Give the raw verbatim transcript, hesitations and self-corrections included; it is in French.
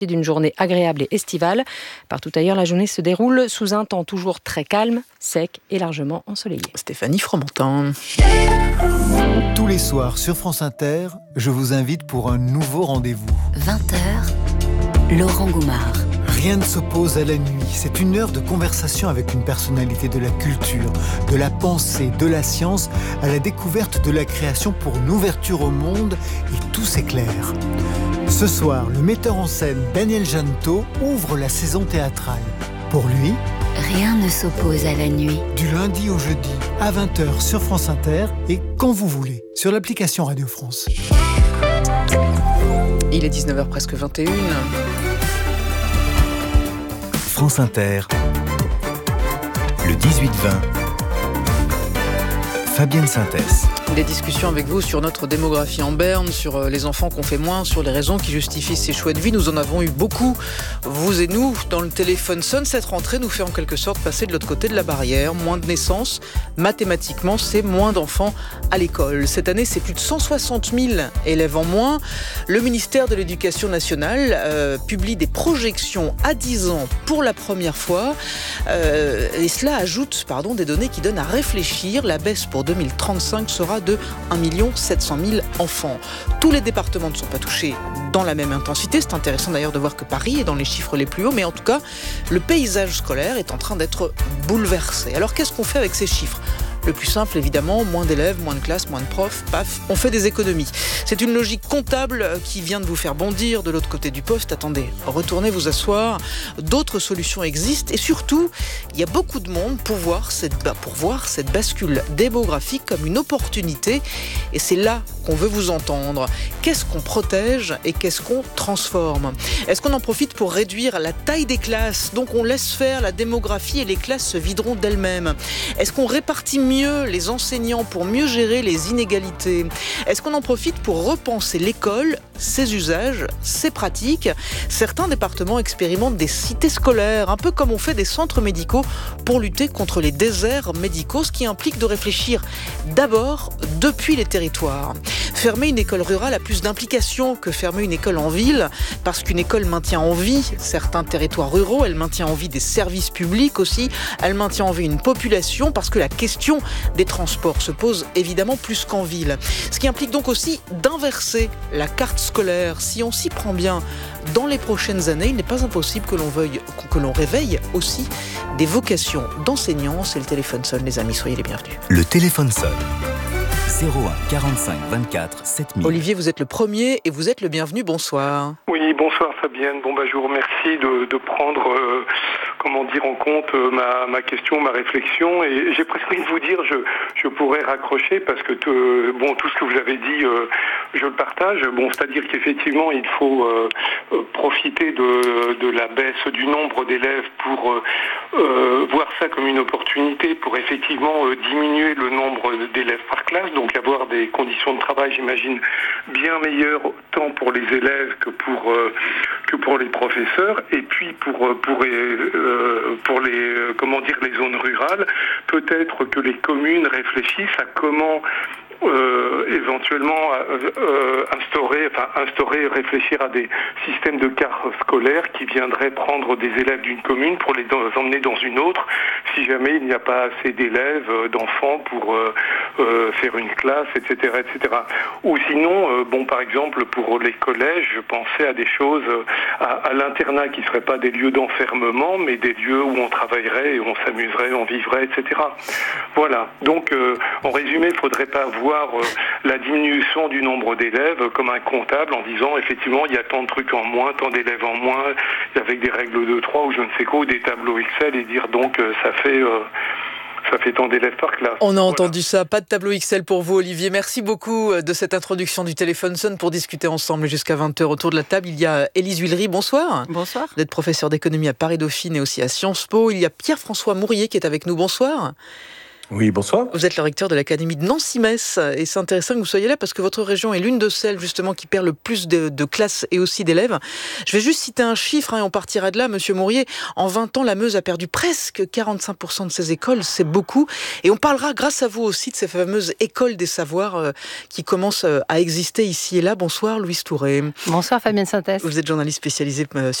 d'une journée agréable et estivale. Partout ailleurs, la journée se déroule sous un temps toujours très calme, sec et largement ensoleillé. Stéphanie Fromentin. Tous les soirs sur France Inter, je vous invite pour un nouveau rendez-vous. vingt heures, Laurent Goumard. Rien ne s'oppose à la nuit. C'est une heure de conversation avec une personnalité de la culture, de la pensée, de la science, à la découverte de la création pour une ouverture au monde, et tout s'éclaire. Ce soir, le metteur en scène Daniel Jeannetot ouvre la saison théâtrale. Pour lui, rien ne s'oppose à la nuit. Du lundi au jeudi, à vingt heures sur France Inter et quand vous voulez, sur l'application Radio France. Il est dix-neuf heures presque vingt et une. France Inter, le dix-huit vingt, Fabienne Synthèse. Des discussions avec vous sur notre démographie en berne, sur les enfants qu'on fait moins, sur les raisons qui justifient ces choix de vie. Nous en avons eu beaucoup, vous et nous, dans le téléphone sonne. Cette rentrée nous fait en quelque sorte passer de l'autre côté de la barrière. Moins de naissances, mathématiquement, c'est moins d'enfants à l'école. Cette année, c'est plus de cent soixante mille élèves en moins. Le ministère de l'Éducation nationale euh, publie des projections à dix ans pour la première fois. Euh, et cela ajoute pardon, des données qui donnent à réfléchir. La baisse pour deux mille trente-cinq sera de un million sept cent mille enfants. Tous les départements ne sont pas touchés dans la même intensité. C'est intéressant d'ailleurs de voir que Paris est dans les chiffres les plus hauts, mais en tout cas, le paysage scolaire est en train d'être bouleversé. Alors qu'est-ce qu'on fait avec ces chiffres ? Le plus simple, évidemment, moins d'élèves, moins de classes, moins de profs, paf, on fait des économies. C'est une logique comptable qui vient de vous faire bondir de l'autre côté du poste. Attendez, retournez vous asseoir. D'autres solutions existent et surtout, il y a beaucoup de monde pour voir cette, pour voir cette bascule démographique comme une opportunité. Et c'est là qu'on veut vous entendre. Qu'est-ce qu'on protège et qu'est-ce qu'on transforme ? Est-ce qu'on en profite pour réduire la taille des classes ? Donc on laisse faire la démographie et les classes se videront d'elles-mêmes. Est-ce qu'on répartit mieux les enseignants pour mieux gérer les inégalités ? Est-ce qu'on en profite pour repenser l'école, ses usages, ses pratiques ? Certains départements expérimentent des cités scolaires, un peu comme on fait des centres médicaux pour lutter contre les déserts médicaux, ce qui implique de réfléchir d'abord depuis les territoires. Fermer une école rurale a plus d'implications que fermer une école en ville, parce qu'une école maintient en vie certains territoires ruraux, elle maintient en vie des services publics aussi, elle maintient en vie une population, parce que la question des transports se pose évidemment plus qu'en ville. Ce qui implique donc aussi d'inverser la carte scolaire. Si on s'y prend bien dans les prochaines années, il n'est pas impossible que l'on veuille, que l'on réveille aussi des vocations d'enseignants. C'est le téléphone sonne, les amis, soyez les bienvenus. Le téléphone sonne. zéro un quarante-cinq vingt-quatre sept mille. Olivier, vous êtes le premier et vous êtes le bienvenu. Bonsoir. Oui, bonsoir Fabienne. Bon, bah, je vous remercie de, de prendre, euh, comment dire, en compte euh, ma, ma question, ma réflexion. Et j'ai presque envie de vous dire, je, je pourrais raccrocher parce que te, bon, tout ce que vous avez dit, euh, je le partage. Bon, c'est-à-dire qu'effectivement, il faut euh, euh, profiter de, de la baisse du nombre d'élèves pour euh, euh, voir ça comme une opportunité pour effectivement euh, diminuer le nombre d'élèves par classe. Donc avoir des conditions de travail, j'imagine, bien meilleures tant pour les élèves que pour euh, que pour les professeurs, et puis pour pour euh, pour les comment dire les zones rurales, peut-être que les communes réfléchissent à comment Euh, éventuellement euh, euh, instaurer, enfin instaurer, réfléchir à des systèmes de cartes scolaires qui viendraient prendre des élèves d'une commune pour les emmener dans une autre, si jamais il n'y a pas assez d'élèves, euh, d'enfants pour euh, euh, faire une classe, et cetera, et cetera. Ou sinon, euh, bon, par exemple, pour les collèges, je pensais à des choses, euh, à, à l'internat qui ne seraient pas des lieux d'enfermement, mais des lieux où on travaillerait et où on s'amuserait, on vivrait, et cetera. Voilà. Donc, euh, en résumé, il ne faudrait pas voir Euh, la diminution du nombre d'élèves comme un comptable en disant effectivement il y a tant de trucs en moins, tant d'élèves en moins, avec des règles de trois ou je ne sais quoi, ou des tableaux Excel et dire donc euh, ça fait... Euh, Ça fait tant d'élèves par classe. On a voilà. entendu ça. Pas de tableau Excel pour vous, Olivier. Merci beaucoup de cette introduction du téléphone sonne pour discuter ensemble jusqu'à vingt heures autour de la table. Il y a Élise Huillery, bonsoir. Bonsoir. Vous êtes professeur d'économie à Paris Dauphine et aussi à Sciences Po. Il y a Pierre-François Mourier qui est avec nous. Bonsoir. Oui, bonsoir. Vous êtes le recteur de l'Académie de Nancy-Metz et c'est intéressant que vous soyez là parce que votre région est l'une de celles justement qui perd le plus de, de classes et aussi d'élèves. Je vais juste citer un chiffre hein, et on partira de là, Monsieur Mourier. En vingt ans, la Meuse a perdu presque quarante-cinq pour cent de ses écoles, c'est beaucoup. Et on parlera grâce à vous aussi de ces fameuses écoles des savoirs euh, qui commencent euh, à exister ici et là. Bonsoir Louise Touré. Bonsoir Fabienne Synthèse. Vous êtes journaliste spécialisée euh,